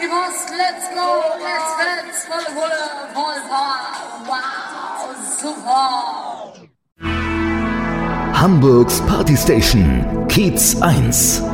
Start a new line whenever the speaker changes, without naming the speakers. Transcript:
die Post, let's go, let's volle Pulle, voll Power, wow, super.
Hamburgs Party Station, Kiez 1.